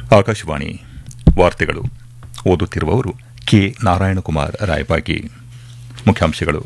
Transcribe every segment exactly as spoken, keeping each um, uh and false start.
ಆಕಾಶವಾಣಿ ವಾರ್ತೆಗಳು ಓದುತ್ತಿರುವವರು ಕೆ ನಾರಾಯಣಕುಮಾರ್ ರಾಯಬಾಗಿ. ಮುಖ್ಯಾಂಶಗಳು.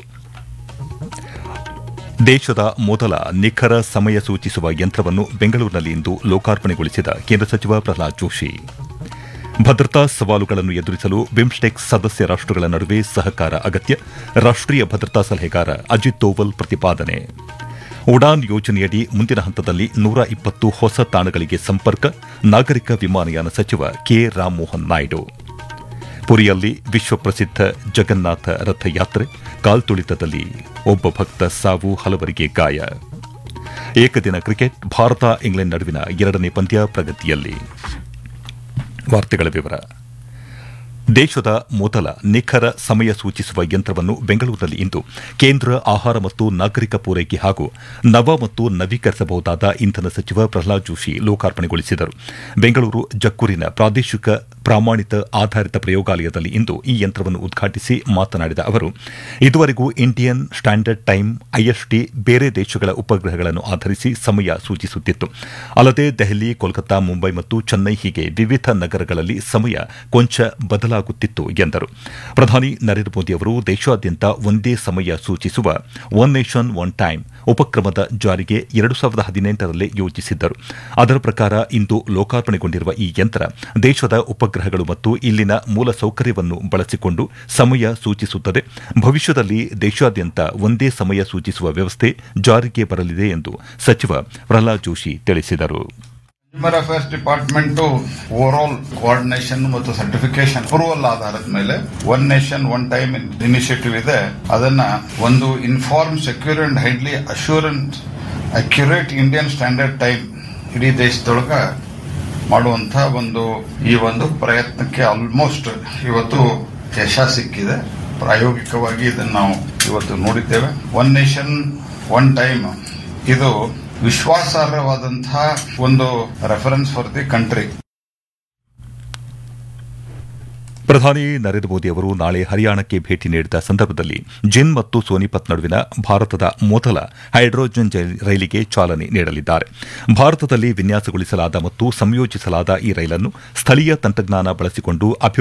ದೇಶದ ಮೊದಲ ನಿಖರ ಸಮಯ ಸೂಚಿಸುವ ಯಂತ್ರವನ್ನು ಬೆಂಗಳೂರಿನಲ್ಲಿಂದು ಲೋಕಾರ್ಪಣೆಗೊಳಿಸಿದ ಕೇಂದ್ರ ಸಚಿವ ಪ್ರಹ್ಲಾದ್ ಜೋಶಿ. ಭದ್ರತಾ ಸವಾಲುಗಳನ್ನು ಎದುರಿಸಲು ಬಿಮ್ಸ್ಟೆಕ್ ಸದಸ್ಯ ರಾಷ್ಟಗಳ ನಡುವೆ ಸಹಕಾರ ಅಗತ್ಯ, ರಾಷ್ಟೀಯ ಭದ್ರತಾ ಸಲಹೆಗಾರ ಅಜಿತ್ ದೋವಲ್ ಪ್ರತಿಪಾದನೆ. ಉಡಾನ್ ಯೋಜನೆಯಡಿ ಮುಂದಿನ ಹಂತದಲ್ಲಿ ನೂರ ಇಪ್ಪತ್ತು ಹೊಸ ತಾಣಗಳಿಗೆ ಸಂಪರ್ಕ, ನಾಗರಿಕ ವಿಮಾನಯಾನ ಸಚಿವ ಕೆ ರಾಮಮೋಹನ್ ನಾಯ್ಡು. ಪುರಿಯಲ್ಲಿ ವಿಶ್ವಪ್ರಸಿದ್ಧ ಜಗನ್ನಾಥ ರಥಯಾತ್ರೆ, ಕಾಲ್ತುಳಿತದಲ್ಲಿ ಒಬ್ಬ ಭಕ್ತ ಸಾವು, ಹಲವರಿಗೆ ಗಾಯ. ಏಕದಿನ ಕ್ರಿಕೆಟ್, ಭಾರತ ಇಂಗ್ಲೆಂಡ್ ನಡುವಿನ ಎರಡನೇ ಪಂದ್ಯ ಪ್ರಗತಿಯಲ್ಲಿ. ವಾರ್ತೆಗಳ ವಿವರ. ದೇಶದ ಮೊದಲ ನಿಖರ ಸಮಯ ಸೂಚಿಸುವ ಯಂತ್ರವನ್ನು ಬೆಂಗಳೂರಿನಲ್ಲಿ ಇಂದು ಕೇಂದ್ರ ಆಹಾರ ಮತ್ತು ನಾಗರಿಕ ಪೂರೈಕೆ ಹಾಗೂ ನವ ಮತ್ತು ನವೀಕರಿಸಬಹುದಾದ ಇಂಧನ ಸಚಿವ ಪ್ರಹ್ಲಾದ್ ಜೋಶಿ ಲೋಕಾರ್ಪಣೆಗೊಳಿಸಿದರು. ಬೆಂಗಳೂರು ಜಕ್ಕೂರಿನ ಪ್ರಾದೇಶಿಕ ಪ್ರಮಾಣಿತ ಆಧಾರಿತ ಪ್ರಯೋಗಾಲಯದಲ್ಲಿ ಇಂದು ಈ ಯಂತ್ರವನ್ನು ಉದ್ಘಾಟಿಸಿ ಮಾತನಾಡಿದ ಅವರು, ಇದುವರೆಗೂ ಇಂಡಿಯನ್ ಸ್ಟ್ಯಾಂಡರ್ಡ್ ಟೈಮ್ ಐಎಸ್ಟಿ ಬೇರೆ ದೇಶಗಳ ಉಪಗ್ರಹಗಳನ್ನು ಆಧರಿಸಿ ಸಮಯ ಸೂಚಿಸುತ್ತಿತ್ತು. ಅಲ್ಲದೆ ದೆಹಲಿ, ಕೋಲ್ಕತ್ತಾ, ಮುಂಬೈ ಮತ್ತು ಚೆನ್ನೈ ಹೀಗೆ ವಿವಿಧ ನಗರಗಳಲ್ಲಿ ಸಮಯ ಕೊಂಚ ಬದಲಾಗುತ್ತಿತ್ತು ಎಂದರು. ಪ್ರಧಾನಿ ನರೇಂದ್ರ ಮೋದಿ ಅವರು ದೇಶಾದ್ಯಂತ ಒಂದೇ ಸಮಯ ಸೂಚಿಸುವ ಒನ್ ನೇಷನ್ ಒನ್ ಟೈಮ್ ಉಪಕ್ರಮದ ಜಾರಿಗೆ ಎರಡು ಸಾವಿರದ ಹದಿನೆಂಟರಲ್ಲೇ ಯೋಜಿಸಿದ್ದರು. ಅದರ ಪ್ರಕಾರ ಇಂದು ಲೋಕಾರ್ಪಣೆಗೊಂಡಿರುವ ಈ ಯಂತ್ರ ದೇಶದ ಉಪಗ್ರಹಗಳು ಮತ್ತು ಇಲ್ಲಿನ ಮೂಲಸೌಕರ್ಯವನ್ನು ಬಳಸಿಕೊಂಡು ಸಮಯ ಸೂಚಿಸುತ್ತದೆ. ಭವಿಷ್ಯದಲ್ಲಿ ದೇಶಾದ್ಯಂತ ಒಂದೇ ಸಮಯ ಸೂಚಿಸುವ ವ್ಯವಸ್ಥೆ ಜಾರಿಗೆ ಬರಲಿದೆ ಎಂದು ಸಚಿವ ಪ್ರಹ್ಲಾದ್ ಜೋಶಿ ತಿಳಿಸಿದರು. Consumer affairs department over all coordination ಮತ್ತು ಸರ್ಟಿಫಿಕೇಶನ್ ಅಪ್ರೂವಲ್ ಆಧಾರದ ಮೇಲೆ one nation one time initiative ಇದೆ. ಅದನ್ನ ಒಂದು inform, secure and highly assurance accurate Indian standard time ಇಡೀ ದೇಶದೊಳಗ ಮಾಡುವಂತಹ ಒಂದು ಈ ಒಂದು ಪ್ರಯತ್ನಕ್ಕೆ ಆಲ್ಮೋಸ್ಟ್ ಇವತ್ತು ಯಶ ಸಿಕ್ಕಿದೆ. ಪ್ರಾಯೋಗಿಕವಾಗಿ ಇದನ್ನು ನಾವು ಇವತ್ತು ನೋಡಿದ್ದೇವೆ. ಒನ್ ನೇಷನ್ ಒನ್ ಟೈಮ್ ಇದು ವಿಶ್ವಾಸಾರ್ಹವಾದಂತಹ ಒಂದು ರೆಫರೆನ್ಸ್ ಫಾರ್ ದಿ ಕಂಟ್ರಿ. ಪ್ರಧಾನಿ ನರೇಂದ್ರ ಮೋದಿ ಅವರು ನಾಳೆ ಹರಿಯಾಣಕ್ಕೆ ಭೇಟಿ ನೀಡಿದ ಸಂದರ್ಭದಲ್ಲಿ ಜಿನ್ ಮತ್ತು ಸೋನಿಪತ್ ನಡುವಿನ ಭಾರತದ ಮೊದಲ ಹೈಡ್ರೋಜನ್ ರೈಲಿಗೆ ಚಾಲನೆ ನೀಡಲಿದ್ದಾರೆ. ಭಾರತದಲ್ಲಿ ವಿನ್ಯಾಸಗೊಳಿಸಲಾದ ಮತ್ತು ಸಂಯೋಜಿಸಲಾದ ಈ ರೈಲನ್ನು ಸ್ಥಳೀಯ ತಂತ್ರಜ್ಞಾನ ಬಳಸಿಕೊಂಡು